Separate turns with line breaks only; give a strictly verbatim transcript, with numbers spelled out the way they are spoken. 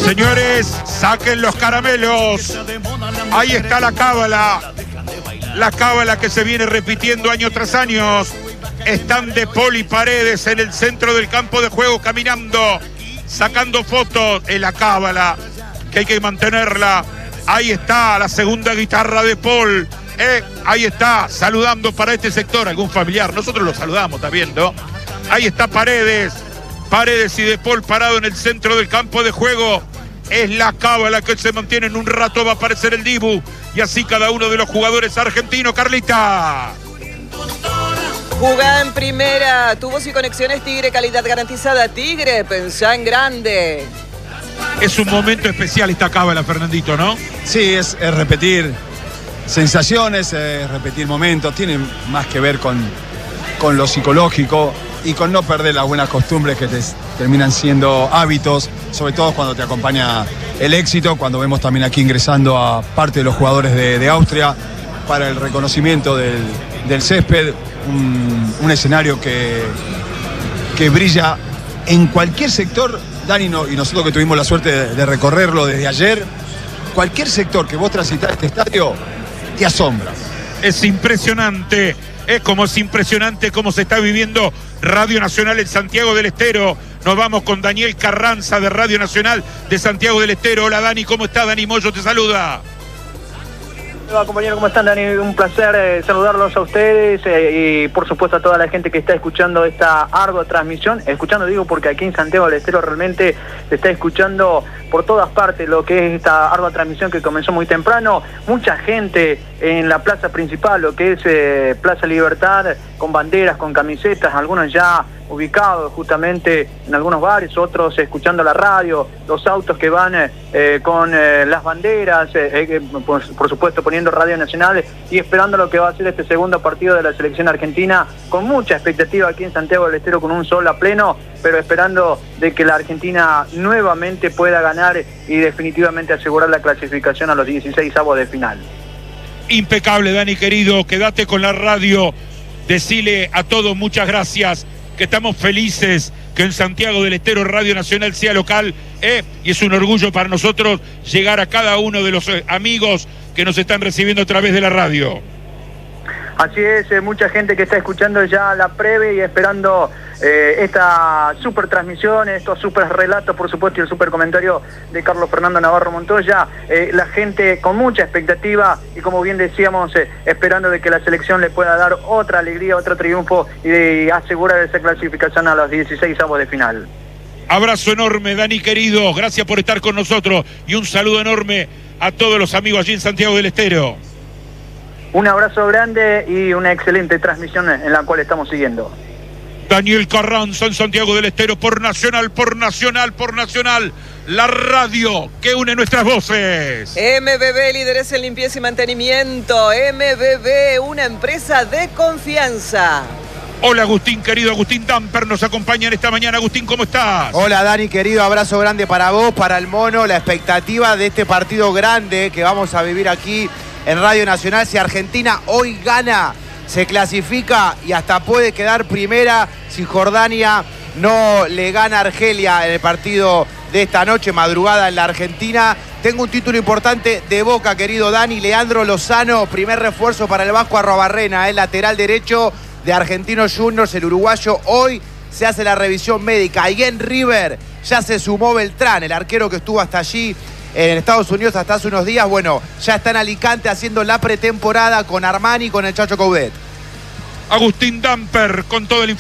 Señores, saquen los caramelos. Ahí está la cábala. La cábala que se viene repitiendo año tras año. Están De Paul y Paredes en el centro del campo de juego caminando, sacando fotos. En la cábala, que hay que mantenerla. Ahí está la segunda guitarra de Paul. Eh, ahí está, saludando para este sector. Algún familiar, nosotros lo saludamos también, ¿no? Ahí está Paredes. Paredes y De Paul parado en el centro del campo de juego. Es la cábala que se mantiene. En un rato va a aparecer el Dibu. Y así cada uno de los jugadores argentinos. Carlita.
Jugá en primera. Tu voz y conexiones Tigre, calidad garantizada. Tigre, pensá en grande.
Es un momento especial esta cábala, Fernandito, ¿no?
Sí, es, es repetir sensaciones, es repetir momentos. Tiene más que ver con, con lo psicológico y con no perder las buenas costumbres que te terminan siendo hábitos, sobre todo cuando te acompaña el éxito, cuando vemos también aquí ingresando a parte de los jugadores de, de Austria para el reconocimiento del, del césped, un, un escenario que, que brilla en cualquier sector, Dani, no, y nosotros que tuvimos la suerte de, de recorrerlo desde ayer, cualquier sector que vos transitas este estadio te asombra.
Es impresionante. Es como es impresionante cómo se está viviendo Radio Nacional en Santiago del Estero. Nos vamos con Daniel Carranza de Radio Nacional de Santiago del Estero. Hola Dani, ¿cómo estás? Dani Moyo te saluda.
Hola compañero, ¿cómo están, Dani? Un placer eh, saludarlos a ustedes eh, y por supuesto a toda la gente que está escuchando esta ardua transmisión. Escuchando digo porque aquí en Santiago del Estero realmente se está escuchando por todas partes lo que es esta ardua transmisión que comenzó muy temprano. Mucha gente en la plaza principal, lo que es eh, Plaza Libertad, con banderas, con camisetas, algunos ya ubicados justamente en algunos bares, otros escuchando la radio, los autos que van eh, con eh, las banderas, eh, eh, por, por supuesto poniendo Radio Nacional y esperando lo que va a ser este segundo partido de la selección argentina, con mucha expectativa aquí en Santiago del Estero, con un sol a pleno, pero esperando de que la Argentina nuevamente pueda ganar y definitivamente asegurar la clasificación a los dieciseisavos de final.
Impecable, Dani querido, quédate con la radio, decile a todos muchas gracias, que estamos felices que en Santiago del Estero Radio Nacional sea local, eh, y es un orgullo para nosotros llegar a cada uno de los eh, amigos que nos están recibiendo a través de la radio.
Así es, eh, mucha gente que está escuchando ya la previa y esperando eh, esta super transmisión, estos super relatos, por supuesto, y el super comentario de Carlos Fernando Navarro Montoya. Eh, la gente con mucha expectativa y, como bien decíamos, eh, esperando de que la selección le pueda dar otra alegría, otro triunfo y de asegurar esa clasificación a los dieciseisavos de final.
Abrazo enorme, Dani querido, gracias por estar con nosotros y un saludo enorme a todos los amigos allí en Santiago del Estero.
Un abrazo grande y una excelente transmisión en la cual estamos siguiendo.
Daniel Carranza en Santiago del Estero por Nacional, por Nacional, por Nacional. La radio que une nuestras voces.
M B B, líderes en limpieza y mantenimiento. M B B, una empresa de confianza.
Hola Agustín, querido Agustín Damper, nos acompaña en esta mañana. Agustín, ¿cómo estás?
Hola Dani, querido, abrazo grande para vos, para el Mono, la expectativa de este partido grande que vamos a vivir aquí en Radio Nacional. Si Argentina hoy gana, se clasifica y hasta puede quedar primera si Jordania no le gana a Argelia en el partido de esta noche, madrugada en la Argentina. Tengo un título importante de Boca, querido Dani. Leandro Lozano, primer refuerzo para el Vasco Arrobarrena, el lateral derecho de Argentinos Juniors, el uruguayo. Hoy se hace la revisión médica y en River ya se sumó Beltrán, el arquero que estuvo hasta allí en Estados Unidos hasta hace unos días. Bueno, ya está en Alicante haciendo la pretemporada con Armani y con el Chacho Coudet.
Agustín Damper con todo el